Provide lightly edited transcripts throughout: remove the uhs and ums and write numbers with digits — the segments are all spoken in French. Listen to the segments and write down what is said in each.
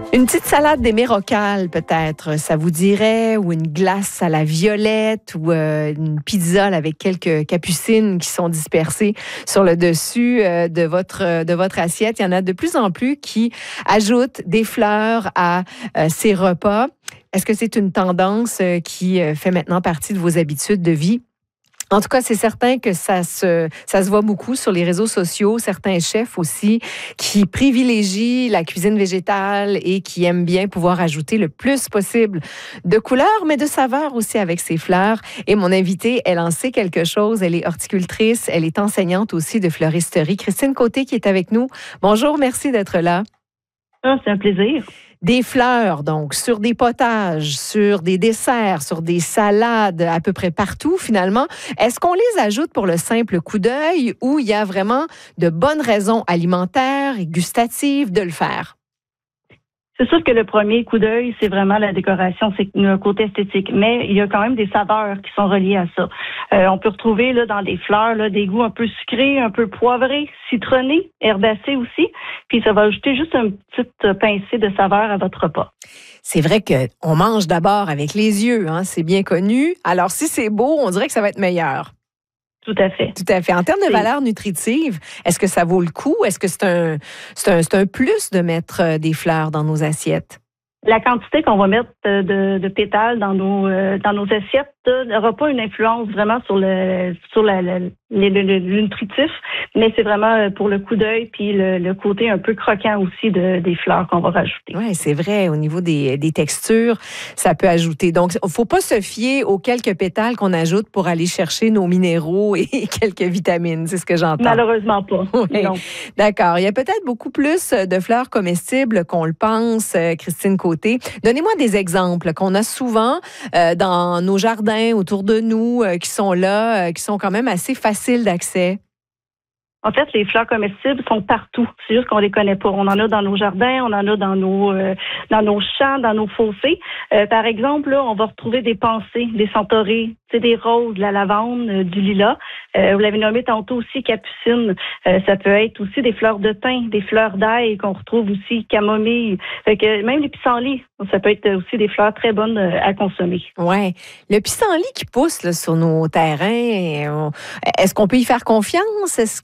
Une petite salade d'émeraucale, peut-être, ça vous dirait, ou une glace à la violette, ou une pizza là, avec quelques capucines qui sont dispersées sur le dessus de votre assiette. Il y en a de plus en plus qui ajoutent des fleurs à ces repas. Est-ce que c'est une tendance qui fait maintenant partie de vos habitudes de vie? En tout cas, c'est certain que ça se voit beaucoup sur les réseaux sociaux. Certains chefs aussi qui privilégient la cuisine végétale et qui aiment bien pouvoir ajouter le plus possible de couleurs, mais de saveurs aussi avec ces fleurs. Et mon invitée, elle en sait quelque chose. Elle est horticultrice. Elle est enseignante aussi de fleuristerie. Christine Côté qui est avec nous. Bonjour, merci d'être là. Ah, c'est un plaisir. Des fleurs, donc, sur des potages, sur des desserts, sur des salades, à peu près partout, finalement. Est-ce qu'on les ajoute pour le simple coup d'œil ou il y a vraiment de bonnes raisons alimentaires et gustatives de le faire? C'est sûr que le premier coup d'œil, c'est vraiment la décoration, c'est un côté esthétique. Mais il y a quand même des saveurs qui sont reliées à ça. On peut retrouver là dans les fleurs là, des goûts un peu sucrés, un peu poivrés, citronnés, herbacés aussi. Puis ça va ajouter juste une petite pincée de saveur à votre repas. C'est vrai qu'on mange d'abord avec les yeux, hein, c'est bien connu. Alors si c'est beau, on dirait que ça va être meilleur. Tout à fait. Tout à fait. En termes de valeur nutritive, est-ce que ça vaut le coup? Est-ce que c'est un plus de mettre des fleurs dans nos assiettes? La quantité qu'on va mettre de pétales dans nos assiettes n'aura pas une influence vraiment sur le nutritif, mais c'est vraiment pour le coup d'œil puis le côté un peu croquant aussi des fleurs qu'on va rajouter. Oui, c'est vrai. Au niveau des textures, ça peut ajouter. Donc, il ne faut pas se fier aux quelques pétales qu'on ajoute pour aller chercher nos minéraux et quelques vitamines. C'est ce que j'entends. Malheureusement pas. Oui. Non. D'accord. Il y a peut-être beaucoup plus de fleurs comestibles qu'on le pense, Christine Côté. Donnez-moi des exemples qu'on a souvent dans nos jardins, autour de nous, qui sont là, qui sont quand même assez faciles d'accès. En fait, les fleurs comestibles sont partout. C'est juste qu'on les connaît pas. On en a dans nos jardins, on en a dans nos champs, dans nos fossés. Par exemple, là, on va retrouver des pensées, des centaurées, des roses, de la lavande, du lilas. Vous l'avez nommé tantôt aussi capucine. Ça peut être aussi des fleurs de thym, des fleurs d'ail qu'on retrouve aussi, camomille. Fait que même les pissenlits, ça peut être aussi des fleurs très bonnes à consommer. Ouais, le pissenlit qui pousse là, sur nos terrains, est-ce qu'on peut y faire confiance? Est-ce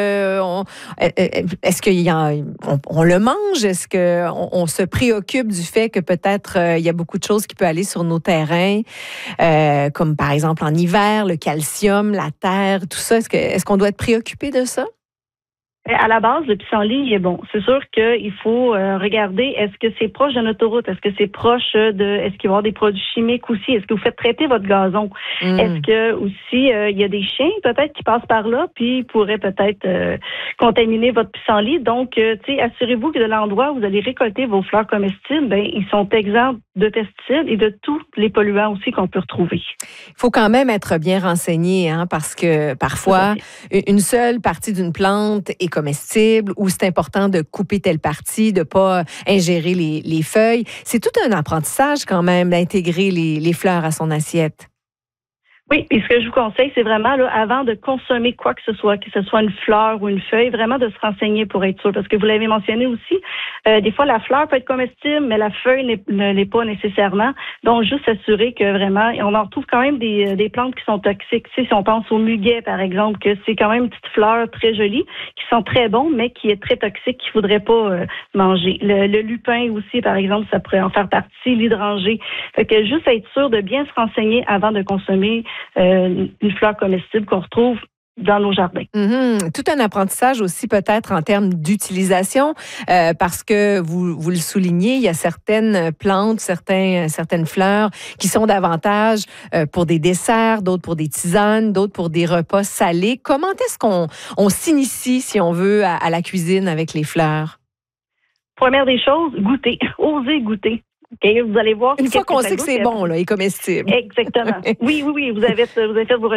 qu'il y a, on le mange? Est-ce qu'on se préoccupe du fait que peut-être il y a beaucoup de choses qui peuvent aller sur nos terrains, comme par exemple en hiver, le calcium, la terre, tout ça. Est-ce qu'on doit être préoccupé de ça? À la base, le pissenlit, il est bon. C'est sûr qu'il faut regarder, est-ce que c'est proche d'une autoroute? Est-ce que c'est proche est-ce qu'il va y avoir des produits chimiques aussi? Est-ce que vous faites traiter votre gazon? Est-ce que aussi, il y a des chiens peut-être qui passent par là, puis ils pourraient peut-être contaminer votre pissenlit? Donc, assurez-vous que de l'endroit où vous allez récolter vos fleurs comestibles, ils sont exempts de pesticides et de tous les polluants aussi qu'on peut retrouver. Il faut quand même être bien renseigné, hein, parce que parfois, une seule partie d'une plante est comestible ou c'est important de couper telle partie, de ne pas ingérer les feuilles. C'est tout un apprentissage quand même d'intégrer les fleurs à son assiette. Oui, et ce que je vous conseille, c'est vraiment, là, avant de consommer quoi que ce soit une fleur ou une feuille, vraiment de se renseigner pour être sûr. Parce que vous l'avez mentionné aussi, des fois, la fleur peut être comestible, mais la feuille ne l'est pas nécessairement. Donc, juste s'assurer que vraiment, on en retrouve quand même des plantes qui sont toxiques. Si on pense au muguet, par exemple, que c'est quand même une petite fleur très jolie, qui sont très bons, mais qui est très toxique, qu'il ne faudrait pas manger. Le lupin aussi, par exemple, ça pourrait en faire partie, l'hydrangée. Fait que juste être sûr de bien se renseigner avant de consommer une fleur comestible qu'on retrouve dans nos jardins. Tout un apprentissage aussi peut-être en termes d'utilisation, parce que vous le soulignez, il y a certaines plantes, certaines fleurs qui sont davantage pour des desserts, d'autres pour des tisanes, d'autres pour des repas salés. Comment est-ce qu'on s'initie, si on veut, à la cuisine avec les fleurs? Première des choses, goûter. Osez goûter. Okay, vous allez voir. Une fois qu'on sait que c'est bon là, et comestible. Exactement. Oui. Vous avez fait vos